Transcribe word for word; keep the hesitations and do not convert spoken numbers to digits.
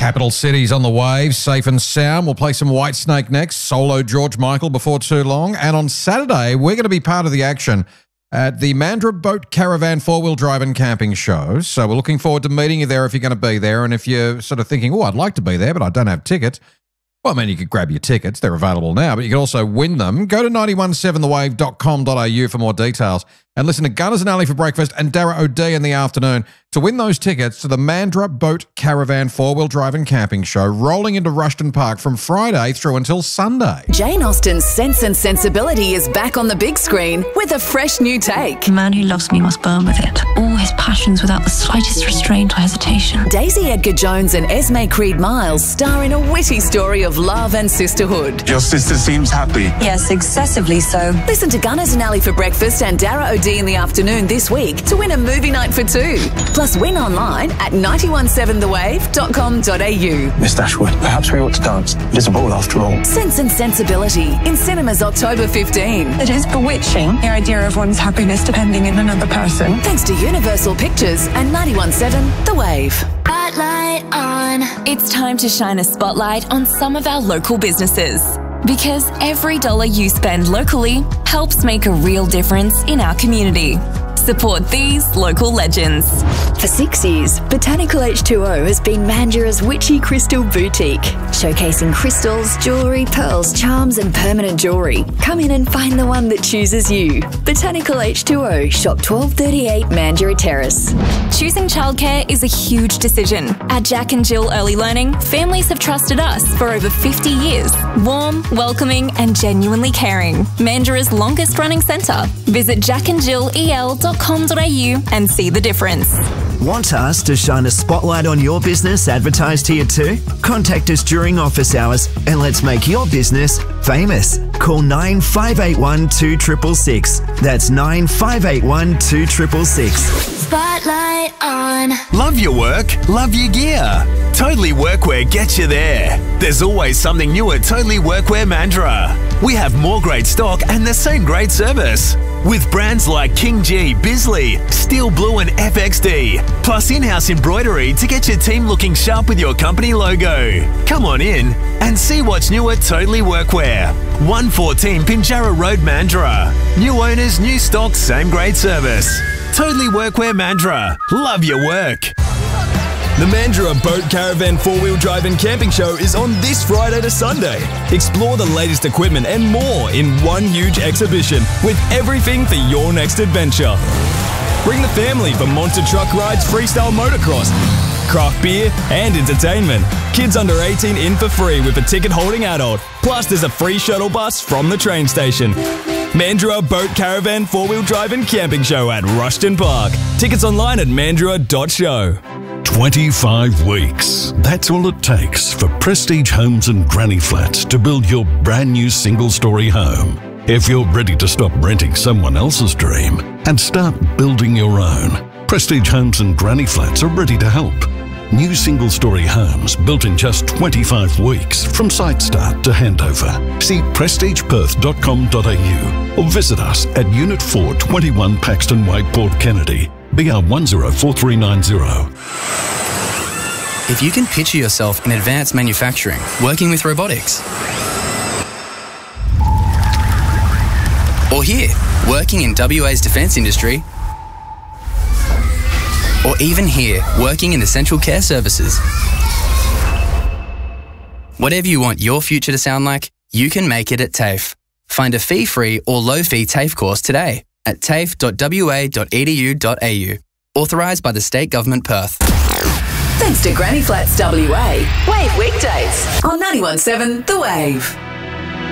Capital Cities on the Wave, safe and sound. We'll play some Whitesnake next, solo George Michael before too long. And on Saturday, we're going to be part of the action at the Mandurah Boat Caravan four-wheel drive and camping show. So we're looking forward to meeting you there if you're going to be there. And if you're sort of thinking, oh, I'd like to be there, but I don't have tickets. Well, I mean, you could grab your tickets. They're available now, but you can also win them. Go to nine one seven the wave dot com dot a u for more details and listen to Gunners and Ali for breakfast and Dara O'D in the afternoon to win those tickets to the Mandurah Boat Caravan four-wheel drive and camping show rolling into Rushton Park from Friday through until Sunday. Jane Austen's Sense and Sensibility is back on the big screen with a fresh new take. The man who loves me must burn with it. All his passions without the slightest restraint or hesitation. Daisy Edgar Jones and Esme Creed Miles star in a witty story of love and sisterhood. Your sister seems happy. Yes, excessively so. Listen to Gunners and Ali for breakfast and Dara O'D in the afternoon this week to win a movie night for two. Plus win online at nine one seven the wave dot com dot a u. Miss Dashwood, perhaps we ought to dance. It is a ball after all. Sense and Sensibility in cinemas October fifteenth. It is bewitching, the idea of one's happiness depending on another person. Thanks to Universal Pictures and nine one seven The Wave. Spotlight on. It's time to shine a spotlight on some of our local businesses. Because every dollar you spend locally helps make a real difference in our community. Support these local legends. For six years, Botanical H two O has been Mandurah's witchy crystal boutique, showcasing crystals, jewellery, pearls, charms and permanent jewellery. Come in and find the one that chooses you. Botanical H two O, shop twelve thirty-eight Mandurah Terrace. Choosing childcare is a huge decision. At Jack and Jill Early Learning, families have trusted us for over fifty years. Warm, welcoming and genuinely caring. Mandurah's longest running centre. Visit jack and jill e l dot com dot a u and see the difference. Want us to shine a spotlight on your business advertised here too? Contact us during office hours and let's make your business famous. Call nine five eight one two six six six. That's nine five eight one two six six six. Spotlight on. Love your work, love your gear. Totally Workwear gets you there. There's always something new at Totally Workwear Mandurah. We have more great stock and the same great service. With brands like King G, Bisley, Steel Blue and F X D. Plus in-house embroidery to get your team looking sharp with your company logo. Come on in and see what's new at Totally Workwear. one fourteen Pinjarra Road, Mandurah. New owners, new stock, same great service. Totally Workwear Mandurah. Love your work. The Mandurah Boat Caravan four-wheel drive and camping show is on this Friday to Sunday. Explore the latest equipment and more in one huge exhibition with everything for your next adventure. Bring the family for monster truck rides, freestyle motocross, craft beer and entertainment. Kids under eighteen in for free with a ticket-holding adult. Plus there's a free shuttle bus from the train station. Mandurah Boat Caravan four-wheel drive and camping show at Rushton Park. Tickets online at mandurah dot show. twenty-five weeks. That's all it takes for Prestige Homes and Granny Flats to build your brand new single-story home. If you're ready to stop renting someone else's dream and start building your own, Prestige Homes and Granny Flats are ready to help. New single-story homes built in just twenty-five weeks from site start to handover. See prestige perth dot com dot a u or visit us at Unit four, twenty-one Paxton Way, Port Kennedy, B R one zero four three nine zero. If you can picture yourself in advanced manufacturing, working with robotics, or here, working in W A's defence industry, or even here, working in essential care services. Whatever you want your future to sound like, you can make it at TAFE. Find a fee-free or low-fee TAFE course today at tafe dot w a dot e d u dot a u. Authorised by the State Government Perth. Thanks to Granny Flats W A. Wave weekdays on nine one seven The Wave.